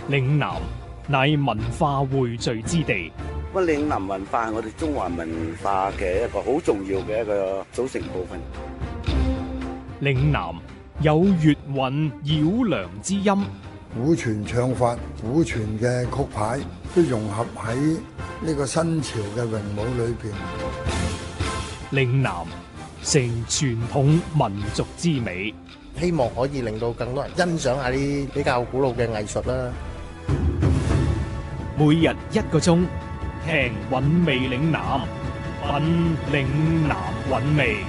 嶺南乃文化匯聚之地。 咁嶺南文化係我哋中華文化嘅一個好重要嘅一個組成部分。 嶺南有粵韻繞梁之音， 古傳唱法、古傳嘅曲牌都融合喺呢個新潮嘅詠舞裏邊。 嶺南成傳統民族之美， 希望可以令到更多人欣賞下啲比較古老嘅藝術啦。 每日1個鐘，聽韻味嶺南，品嶺南韻味。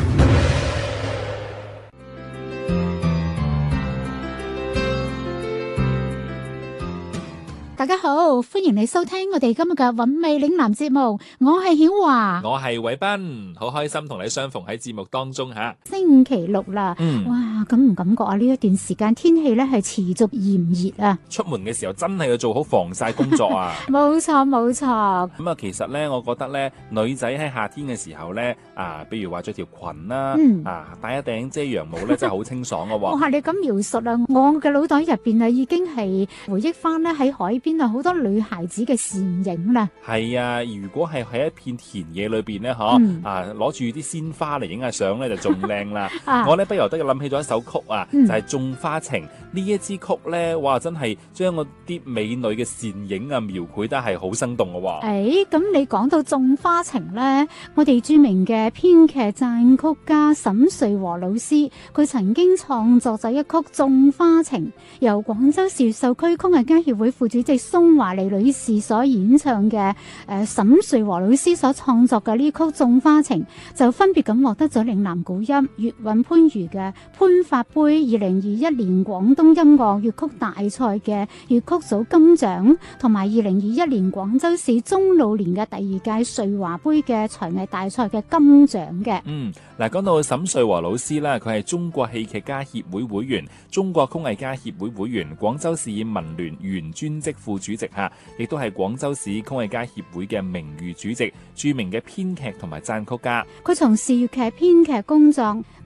大家好，歡迎你收聽我哋今日嘅韻味嶺南節目，我係曉華， 我係偉斌，好開心同你相逢喺節目當中吓。 星期六啦，哇，感唔感覺啊？呢一段時間天氣咧係持續炎熱啊， 出門嘅時候真係要做好防曬工作啊。 冇錯冇錯。 咁啊，其實咧，我覺得咧，女仔喺夏天嘅時候咧，比如話着條裙啦，戴一頂遮陽帽咧，真係好清爽噶。 哇，你咁描述啊，我嘅腦袋入邊啊，已經係回憶翻咧喺海邊啊，好多女孩子嘅倩影啦。 係啊，如果係喺一片田野裏邊咧，攞住啲鮮花嚟影下相咧，就仲靚啦。我咧不由得諗起咗一首曲啊，就係《種花情》呢一支曲咧，哇，真係將嗰啲美女嘅倩影啊描繪得係好生動嘅。 咁你講到《種花情》咧，我哋著名嘅編劇撰曲家沈瑞和老師，佢曾經創作咗一曲《種花情》，由廣州市越秀區曲藝家協會副主席宋華莉女士所演唱嘅，沈瑞和老師所創作嘅呢曲《種花情》，就分別咁獲得咗嶺南古音、粵韻番禺嘅潘發杯2021年廣東音樂粵曲大賽嘅粵曲組金獎，同埋2021年廣州市中老年嘅第二屆瑞華杯嘅才藝大賽嘅金獎嘅。 嗱，講到沈瑞和老師啦，佢係中國戲劇家協會會員、中國曲藝家協會會員、廣州市文聯原專職副主席吓，亦都係廣州市曲藝家協會嘅名譽主席，著名嘅編劇同埋撰曲家。 佢從事粵劇編劇工作，